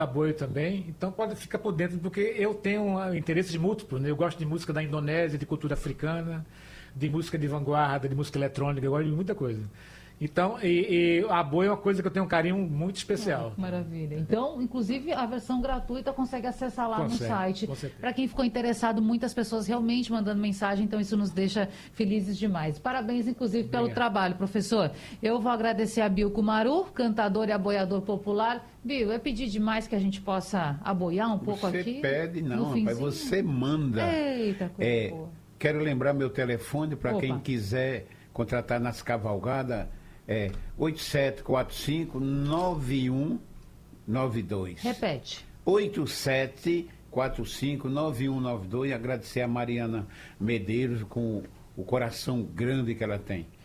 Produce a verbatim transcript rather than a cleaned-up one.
apoio também, então pode ficar por dentro, porque eu tenho um interesse múltiplo, né? Eu gosto de música da Indonésia, de cultura africana, de música de vanguarda, de música eletrônica, eu gosto de muita coisa. Então, e, e a boi é uma coisa que eu tenho um carinho muito especial. Ah, maravilha. Então, inclusive, a versão gratuita consegue acessar lá Consegue, no site. com certeza. Para quem ficou interessado, muitas pessoas realmente mandando mensagem, então isso nos deixa felizes demais. Parabéns, inclusive, pelo Obrigado. trabalho, professor. Eu vou agradecer a Bill Kumaru, cantador e aboiador popular. Bill, é pedir demais que a gente possa aboiar um pouco Você aqui? pede, não, no rapaz, finzinho? você manda. Eita, coisa É, boa. quero lembrar meu telefone para Opa. quem quiser contratar nas cavalgadas, é oito sete quatro cinco nove um nove dois. Repete. oito sete quatro cinco nove um nove dois. Agradecer a Mariana Medeiros com o coração grande que ela tem.